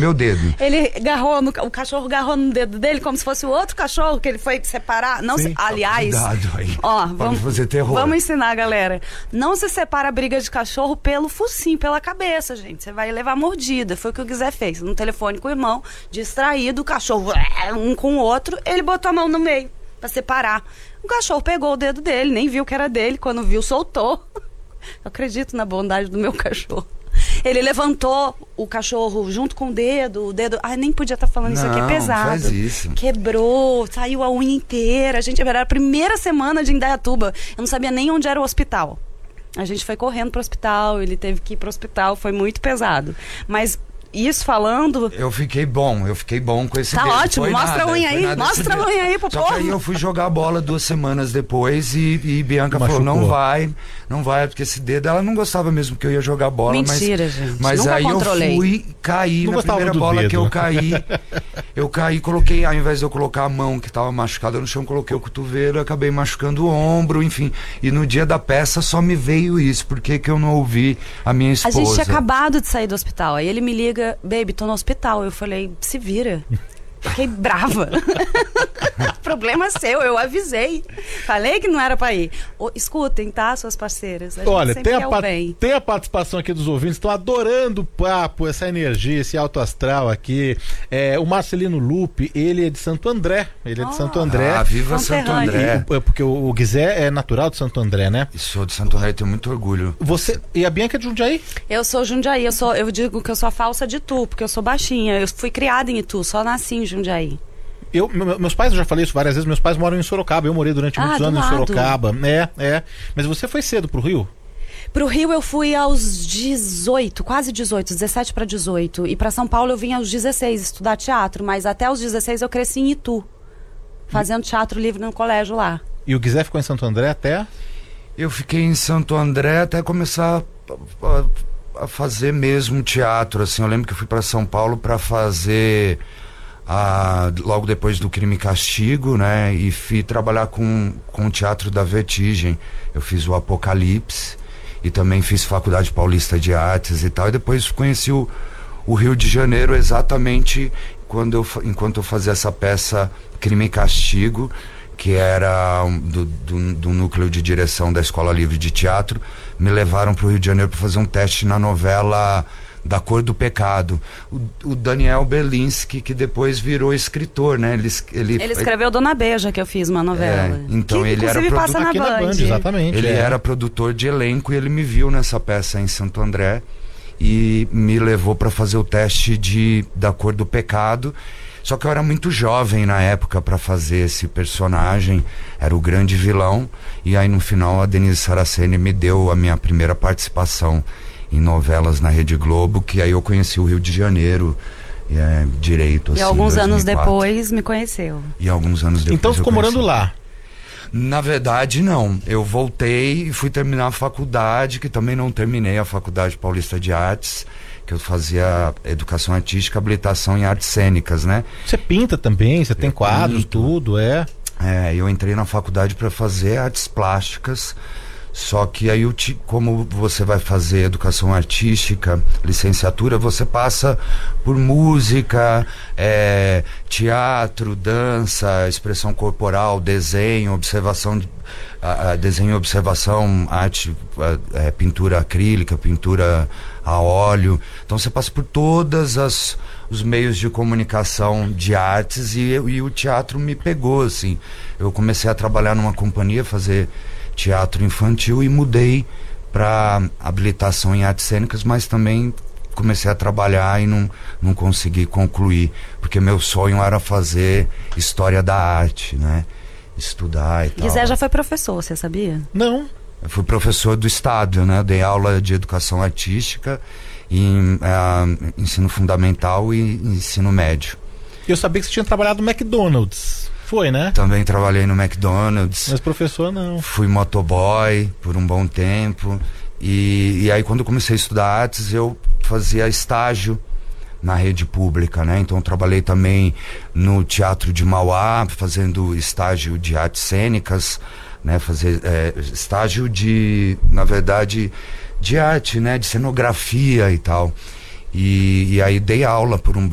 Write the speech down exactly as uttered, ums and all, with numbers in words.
meu dedo. Ele agarrou, no, o cachorro agarrou no dedo dele como se fosse o outro cachorro que ele foi separar. Não se, aliás, cuidado aí. Ó, vamos fazer terror. Vamos ensinar, galera. Não se separa a briga de cachorro pelo focinho, pela cabeça, gente. Você vai levar mordida. Foi o que o Guizé fez. No telefone com o irmão, distraído, o cachorro um com o outro, ele botou a mão no meio pra separar. O cachorro pegou o dedo dele, nem viu que era dele. Quando viu, soltou. Eu acredito na bondade do meu cachorro. Ele levantou o cachorro junto com o dedo, o dedo... Ai, nem podia estar falando não, isso aqui, é pesado. Faz isso. Quebrou, saiu a unha inteira. A gente era a primeira semana de Indaiatuba. Eu não sabia nem onde era o hospital. A gente foi correndo pro hospital, ele teve que ir pro hospital, foi muito pesado. Mas... Isso falando... Eu fiquei bom, eu fiquei bom com esse Tá dedo. ótimo, foi mostra nada, a unha aí, mostra a unha aí pro Só povo. que aí eu fui jogar bola duas semanas depois e, e Bianca Machucou. falou, não vai, não vai, porque esse dedo, ela não gostava mesmo que eu ia jogar bola. Mentira, mas, gente, Mas nunca aí controlei. eu fui, caí, Não na gostava primeira do bola dedo. que eu caí, eu caí, coloquei, ao invés de eu colocar a mão que tava machucada no chão, coloquei o cotovelo, acabei machucando o ombro, enfim. E no dia da peça só me veio isso, por que que eu não ouvi a minha esposa? A gente tinha acabado de sair do hospital, aí ele me liga, baby, tô no hospital. Eu falei, se vira. Fiquei brava. Problema seu, eu avisei. Falei que não era pra ir. Ô, escutem, tá, suas parceiras? A Olha, gente sempre tem quer a, o pa- bem. tem a participação aqui dos ouvintes, estão adorando o papo, essa energia, esse alto astral aqui. É, o Marcelino Lupe, ele é de Santo André. Ele é de Oh. Santo André. Ah, viva Santo Conterrâneo. André. É, porque o, o Guizé é natural de Santo André, né? E sou de Santo André, tenho muito orgulho. Você, e a Bianca é de Jundiaí? Eu sou Jundiaí, eu, sou, eu digo que eu sou a falsa de Itu, porque eu sou baixinha. Eu fui criada em Itu, só nasci em Jundiaí. Eu, me- meus pais, eu já falei isso várias vezes, meus pais moram em Sorocaba. Eu morei durante Ah, muitos do anos em lado. Sorocaba. É, é. Mas você foi cedo pro Rio? Pro Rio eu fui aos dezoito, quase dezoito, dezessete para dezoito. E pra São Paulo eu vim aos dezesseis estudar teatro, mas até os dezesseis eu cresci em Itu, fazendo teatro livre no colégio lá. E o Guizé ficou em Santo André até? Eu fiquei em Santo André até começar a, a- a fazer mesmo teatro, assim. Eu lembro que eu fui para São Paulo para fazer a, logo depois do Crime e Castigo, né? E fui trabalhar com, com o Teatro da Vertigem. Eu fiz o Apocalipse e também fiz Faculdade Paulista de Artes e tal. E depois conheci o, o Rio de Janeiro exatamente quando eu, fa- enquanto eu fazia essa peça Crime e Castigo, que era um, do, do, do núcleo de direção da Escola Livre de Teatro. Me levaram para o Rio de Janeiro para fazer um teste na novela Da Cor do Pecado. O, o Daniel Belinski, que depois virou escritor, né? Ele, es- ele, Ele escreveu Dona Beija, que eu fiz uma novela. É, então que, ele era inclusive produ- passa na Aqui na Band. Band, exatamente. Ele é. era produtor de elenco e ele me viu nessa peça em Santo André e me levou para fazer o teste de Da Cor do Pecado. Só que eu era muito jovem na época para fazer esse personagem, era o grande vilão. E aí no final a Denise Saraceni me deu a minha primeira participação em novelas na Rede Globo, que aí eu conheci o Rio de Janeiro é, direito. E assim, alguns em anos dois mil e quatro. depois me conheceu. E alguns anos depois. Então eu ficou conheci. morando lá. Na verdade, não. Eu voltei e fui terminar a faculdade, que também não terminei, a Faculdade Paulista de Artes, que eu fazia educação artística, habilitação em artes cênicas, né? Você pinta também, você tem Eu quadros, pinto. tudo, é. É, eu entrei na faculdade para fazer artes plásticas, só que aí, eu te, como você vai fazer educação artística, licenciatura, você passa por música, é, teatro, dança, expressão corporal, desenho, observação, de, a, a, desenho e observação, arte, a, é, pintura acrílica, pintura a óleo. Então você passa por todas as os meios de comunicação de artes e, eu, e o teatro me pegou, assim. Eu comecei a trabalhar numa companhia, fazer teatro infantil e mudei para habilitação em artes cênicas, mas também comecei a trabalhar e não, não consegui concluir, porque meu sonho era fazer história da arte, né? Estudar e tal. Guizé já foi professor, você sabia? Não. Eu fui professor do Estado, né? Eu dei aula de educação artística em uh, ensino fundamental e ensino médio. Eu sabia que você tinha trabalhado no McDonald's. Foi, né? Também trabalhei no McDonald's. Mas professor não. Fui motoboy por um bom tempo. E, e aí quando eu comecei a estudar artes, eu fazia estágio na rede pública, né? Então eu trabalhei também no Teatro de Mauá, fazendo estágio de artes cênicas, né? Fazer é, estágio de, na verdade, de arte, né? De cenografia e tal. E, e aí dei aula por um